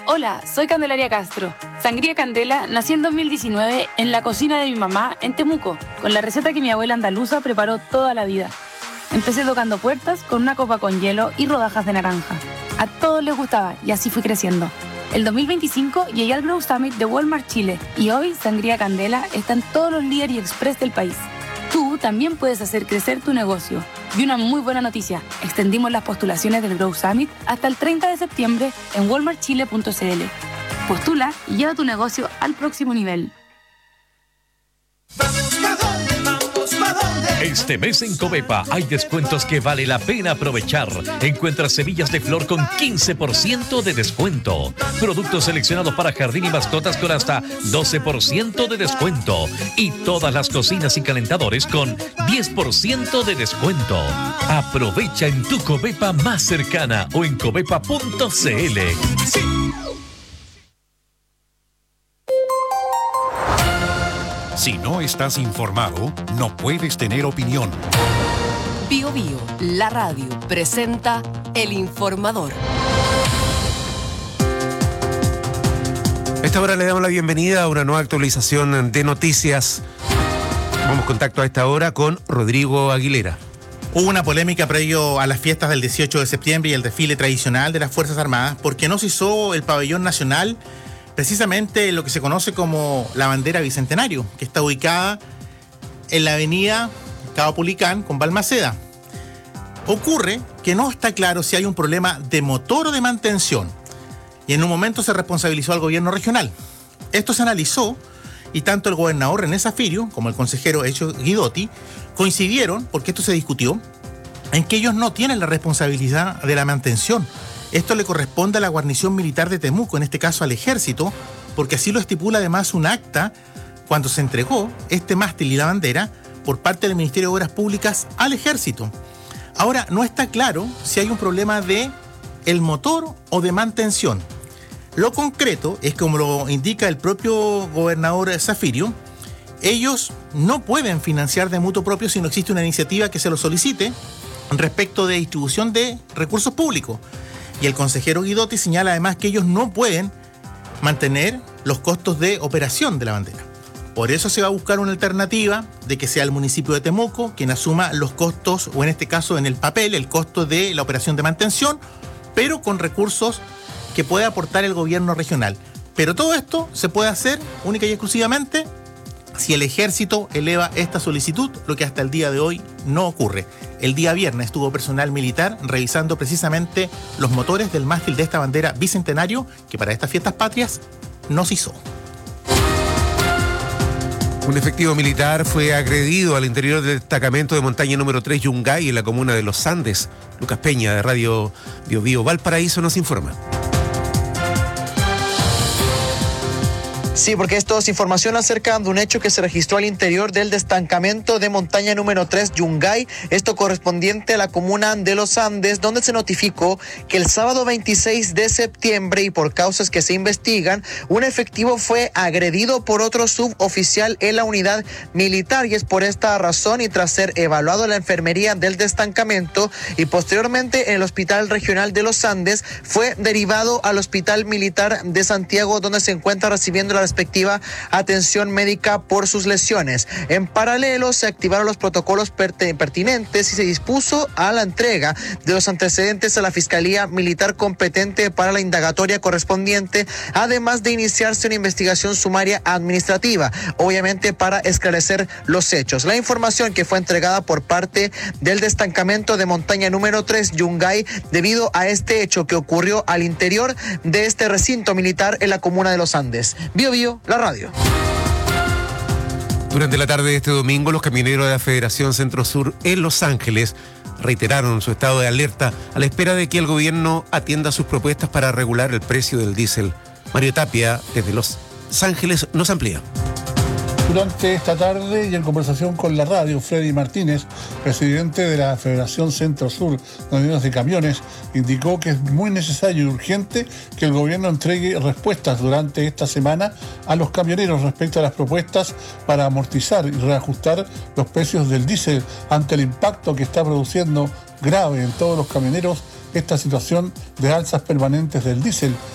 Hola, soy Candelaria Castro. Sangría Candela nació en 2019 en la cocina de mi mamá en Temuco, con la receta que mi abuela andaluza preparó toda la vida. Empecé tocando puertas con una copa con hielo y rodajas de naranja. A todos les gustaba y así fui creciendo. El 2025 llegué al Grow Summit de Walmart Chile y hoy Sangría Candela está en todos los líderes y express del país. Tú también puedes hacer crecer tu negocio. Y una muy buena noticia, extendimos las postulaciones del Grow Summit hasta el 30 de septiembre en walmartchile.cl. Postula y lleva tu negocio al próximo nivel. Este mes en Covepa hay descuentos que vale la pena aprovechar. Encuentra semillas de flor con 15% de descuento. Productos seleccionados para jardín y mascotas con hasta 12% de descuento. Y todas las cocinas y calentadores con 10% de descuento. Aprovecha en tu Covepa más cercana o en covepa.cl. Sí. Si no estás informado, no puedes tener opinión. Bio Bio, la radio, presenta El Informador. A esta hora le damos la bienvenida a una nueva actualización de noticias. Vamos en contacto a esta hora con Rodrigo Aguilera. Hubo una polémica previo a las fiestas del 18 de septiembre y el desfile tradicional de las Fuerzas Armadas porque no se hizo el pabellón nacional, precisamente lo que se conoce como la bandera Bicentenario, que está ubicada en la avenida Caupolicán con Balmaceda. Ocurre que no está claro si hay un problema de motor o de mantención, y en un momento se responsabilizó al gobierno regional. Esto se analizó y tanto el gobernador René Zafirio como el consejero Ezio Guidotti coincidieron, porque esto se discutió, en que ellos no tienen la responsabilidad de la mantención. Esto le corresponde a la guarnición militar de Temuco, en este caso al ejército, porque así lo estipula además un acta cuando se entregó este mástil y la bandera por parte del Ministerio de Obras Públicas al ejército. Ahora, no está claro si hay un problema de el motor o de mantención. Lo concreto es, como lo indica el propio gobernador Zafirio, ellos no pueden financiar de mutuo propio si no existe una iniciativa que se lo solicite respecto de distribución de recursos públicos. Y el consejero Guidotti señala además que ellos no pueden mantener los costos de operación de la bandera. Por eso se va a buscar una alternativa de que sea el municipio de Temuco quien asuma los costos, o en este caso en el papel, el costo de la operación de mantención, pero con recursos que pueda aportar el gobierno regional. Pero todo esto se puede hacer única y exclusivamente si el ejército eleva esta solicitud, lo que hasta el día de hoy no ocurre. El día viernes estuvo personal militar revisando precisamente los motores del mástil de esta bandera Bicentenario, que para estas fiestas patrias no se hizo. Un efectivo militar fue agredido al interior del destacamento de montaña número 3 Yungay, en la comuna de Los Andes. Lucas Peña, de Radio Bio Bio Valparaíso, nos informa. Sí, porque esto es información acerca de un hecho que se registró al interior del destacamento de montaña número 3 Yungay, esto correspondiente a la comuna de Los Andes, donde se notificó que el sábado 26 de septiembre y por causas que se investigan, un efectivo fue agredido por otro suboficial en la unidad militar, y es por esta razón y tras ser evaluado en la enfermería del destacamento y posteriormente en el Hospital Regional de Los Andes, fue derivado al Hospital Militar de Santiago, donde se encuentra recibiendo la respectiva atención médica por sus lesiones. En paralelo, se activaron los protocolos pertinentes y se dispuso a la entrega de los antecedentes a la Fiscalía Militar competente para la indagatoria correspondiente, además de iniciarse una investigación sumaria administrativa, obviamente para esclarecer los hechos. La información que fue entregada por parte del destacamento de montaña número 3 Yungay, debido a este hecho que ocurrió al interior de este recinto militar en la comuna de Los Andes. Bio Bio, la radio. Durante la tarde de este domingo, los camioneros de la Federación Centro Sur en Los Ángeles reiteraron su estado de alerta a la espera de que el gobierno atienda sus propuestas para regular el precio del diésel. Mario Tapia, desde Los Ángeles, nos amplía. Durante esta tarde y en conversación con la radio, Freddy Martínez, presidente de la Federación Centro Sur de Uniones de Camiones, indicó que es muy necesario y urgente que el gobierno entregue respuestas durante esta semana a los camioneros respecto a las propuestas para amortizar y reajustar los precios del diésel ante el impacto que está produciendo grave en todos los camioneros esta situación de alzas permanentes del diésel,